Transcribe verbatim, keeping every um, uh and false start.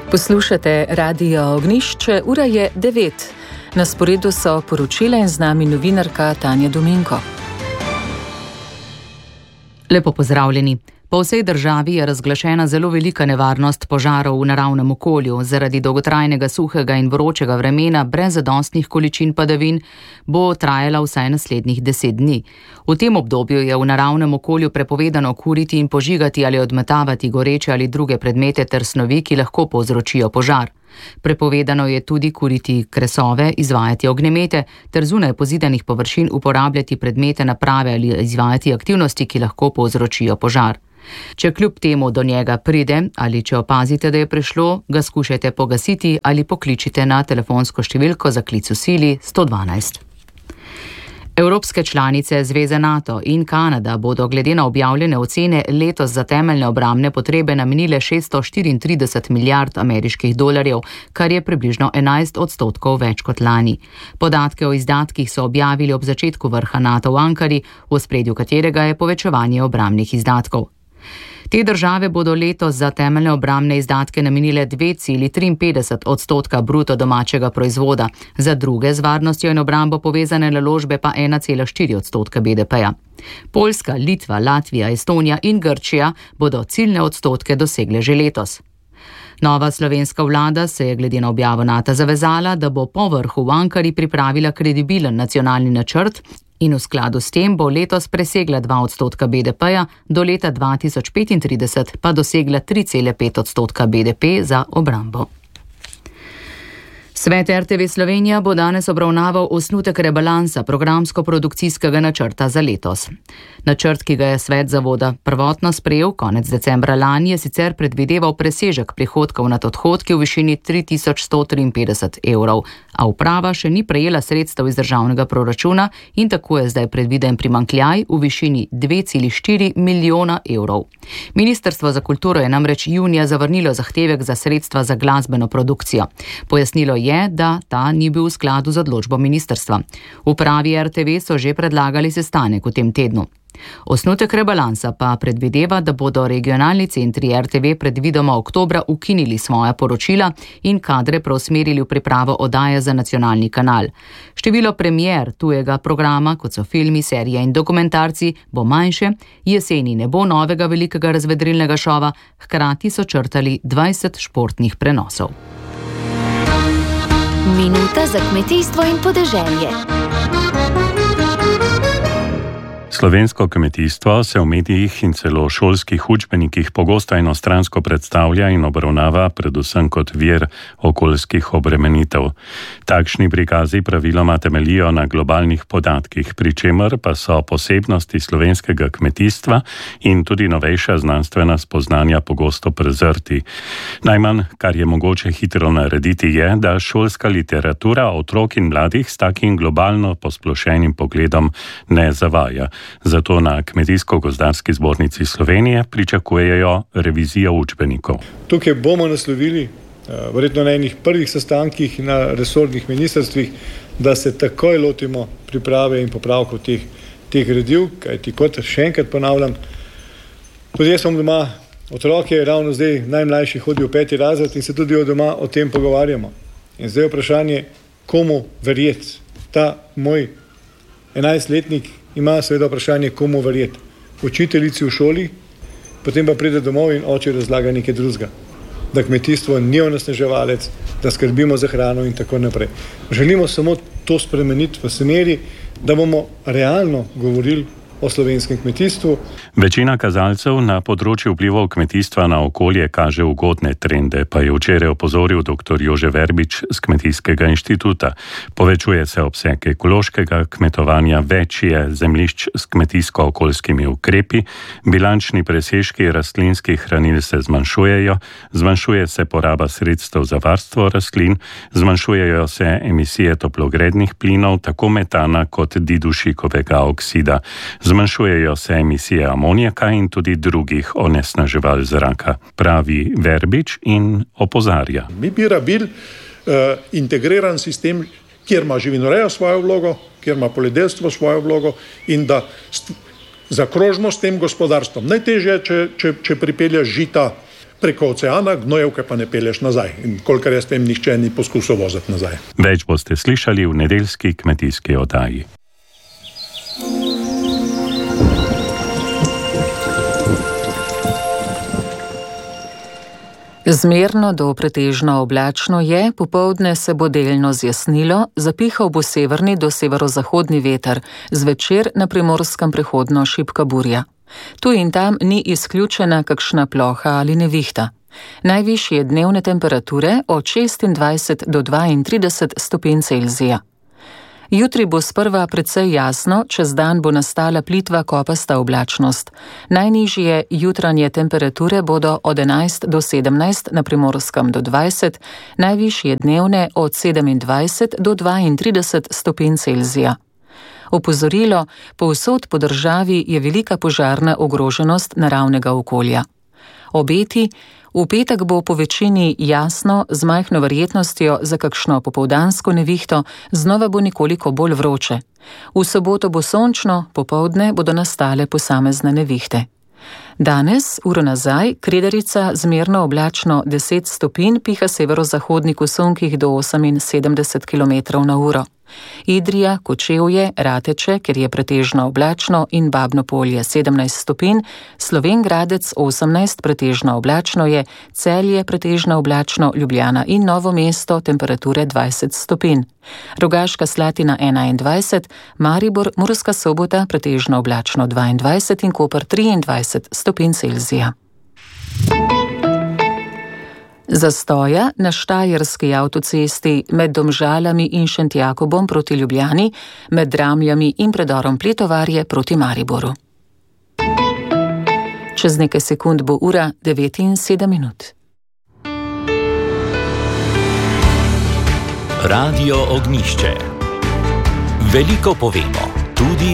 Poslušate Radio Ognjišče, ura je devet. Na sporedu so poročila in z nami novinarka Tanja Dominko. Lepo pozdravljeni. Po vsej državi je razglašena zelo velika nevarnost požarov v naravnem okolju. Zaradi dolgotrajnega suhega in vročega vremena brez zadostnih količin padavin bo trajala vsaj naslednjih deset dni. V tem obdobju je v naravnem okolju prepovedano kuriti in požigati ali odmetavati goreče ali druge predmete ter snovi, ki lahko povzročijo požar. Prepovedano je tudi kuriti kresove, izvajati ognjemete ter zunaj pozidanih površin uporabljati predmete, naprave ali izvajati aktivnosti, ki lahko povzročijo požar. Če kljub temu do njega pride ali če opazite, da je prišlo, ga skušajte pogasiti ali pokličite na telefonsko številko za klic v sili sto dvanajst. Evropske članice Zveze NATO in Kanada bodo glede na objavljene ocene letos za temeljne obrambne potrebe namenile šeststo štiriintrideset milijard ameriških dolarjev, kar je približno enajst odstotkov več kot lani. Podatke o izdatkih so objavili ob začetku vrha NATO v Ankari, v ospredju katerega je povečevanje obrambnih izdatkov. Te države bodo letos za temeljne obrambne izdatke namenile dve celi triinpetdeset odstotka bruto domačega proizvoda, za druge z varnostjo in obrambo povezane naložbe pa ena cela štiri odstotka B D P-ja. Poljska, Litva, Latvija, Estonija in Grčija bodo ciljne odstotke dosegle že letos. Nova slovenska vlada se je glede na objavo NATO zavezala, da bo po vrhu v Ankari pripravila kredibilen nacionalni načrt in v skladu s tem bo letos presegla dva odstotka B D P-ja, do leta dva tisoč petintrideset pa dosegla tri cele pet odstotka B D P za obrambo. Svet R T V Slovenija bo danes obravnaval osnutek rebalansa programsko-produkcijskega načrta za letos. Načrt, ki ga je svet zavoda prvotno sprejel konec decembra lani, je sicer predvideval presežek prihodkov nad odhodki v višini tri tisoč sto triinpetdeset evrov, a uprava še ni prejela sredstev iz državnega proračuna in tako je zdaj predviden primanjkljaj v višini dve celi štiri milijona evrov. Ministrstvo za kulturo je namreč junija zavrnilo zahtevek za sredstva za glasbeno produkcijo. Pojasnilo je, da ta ni bil v skladu z odločbo ministrstva. Upravi R T V so že predlagali sestanek v tem tednu. Osnutek rebalansa pa predvideva, da bodo regionalni centri R T V predvidoma oktobra ukinili svoja poročila in kadre preusmerili v pripravo oddaje za nacionalni kanal. Število premier tujega programa, kot so filmi, serije in dokumentarci, bo manjše, jeseni ne bo novega velikega razvedrilnega šova, hkrati so črtali dvajset športnih prenosov. Minuta za kmetijstvo in podeželje. Slovensko kmetijstvo se v medijih in celo šolskih učbenikih pogosto enostransko predstavlja in obravnava predvsem kot vir okoljskih obremenitev. Takšni prikazi praviloma temeljijo na globalnih podatkih, pri čemer pa so posebnosti slovenskega kmetijstva in tudi novejša znanstvena spoznanja pogosto prezrti. Najmanj, kar je mogoče hitro narediti, je, da šolska literatura otrok in mladih s takim globalno posplošenim pogledom ne zavaja. Zato na Kmetijsko-gozdarski zbornici Slovenije pričakujejo revizijo učbenikov. Tukaj bomo naslovili, verjetno na enih prvih sestankih na resornih ministrstvih, da se takoj lotimo priprave in popravkov teh, teh gradiv, kajti kot še enkrat ponavljam, tudi jaz sem doma otroke, ravno zdaj najmlajši hodi v peti razred in se tudi doma o tem pogovarjamo. In zdaj je vprašanje, komu verjeti. Ta moj enajstletnik ima seveda vprašanje, komu verjeti. Učiteljici v šoli, potem pa pride domov in oče razlaga nekaj drugega. Da kmetijstvo ni onesnaževalec, da skrbimo za hrano in tako naprej. Želimo samo to spremeniti v smeri, da bomo realno govorili o slovenskem kmetijstvu. Večina kazalcev na področju vplivov kmetijstva na okolje kaže ugodne trende, pa je včeraj opozoril dr. Jože Verbič z Kmetijskega inštituta. Povečuje se obseg ekološkega kmetovanja, več je zemljišč s kmetijsko-okoljskimi ukrepi, bilančni presežki rastlinskih hranil se zmanjšujejo, zmanjšuje se poraba sredstev za varstvo rastlin, zmanjšujejo se emisije toplogrednih plinov, tako metana kot didušikovega oksida. Zmanjšujejo se emisije amonijaka in tudi drugih onesnaževal zraka, pravi Verbič in opozarja. Mi bi rabili uh, integriran sistem, kjer ima živinoreja svojo vlogo, kjer ima poljedelstvo svojo vlogo in da st- zakrožimo s tem gospodarstvom. Najtežje je, če, če, če pripelješ žita preko oceana, gnojevke pa ne peleš nazaj. In kolikor jaz vem, nihče ni poskusil voziti nazaj. Več boste slišali v nedeljski kmetijski oddaji. Zmerno do pretežno oblačno je, popoldne se bo delno zjasnilo, zapihal bo severni do severozahodni veter, zvečer na Primorskem prehodno šibka burja. Tu in tam ni izključena kakšna ploha ali nevihta. Najvišje dnevne temperature od šestindvajset do dvaintrideset stopinj Celzija. Jutri bo sprva precej jasno, čez dan bo nastala plitva kopasta oblačnost. Najnižje jutranje temperature bodo od enajst do sedemnajst, na Primorskem do dvajset, najvišje dnevne od sedemindvajset do dvaintrideset stopinj Celzija. Opozorilo, povsod po državi je velika požarna ogroženost naravnega okolja. Obeti, v petek bo po večini jasno, z majhno verjetnostjo za kakšno popoldansko nevihto, znova bo nekoliko bolj vroče. V soboto bo sončno, popoldne bodo nastale posamezne nevihte. Danes, uro nazaj, Kredarica zmerno oblačno deset stopinj, piha severozahodnik v sunkih do oseminsedemdeset kilometrov na uro. Idrija, Kočevje, Rateče, ker je pretežno oblačno, in Babno Polje sedemnajst stopinj, Slovenj Gradec osemnajst, pretežno oblačno je, Celje pretežno oblačno, Ljubljana in Novo mesto temperature dvajset stopinj. Rogaška Slatina enaindvajset, Maribor, Murska Sobota pretežno oblačno dvaindvajset in Koper triindvajset stopinj Celzija. Zastoja na Štajerski avtocesti med Domžalami in Šentjakobom proti Ljubljani, med Dramljami in predorom Pletovarje proti Mariboru. Čez nekaj sekund bo ura devet in sedem minut. Radio Ognjišče. Veliko povemo, tudi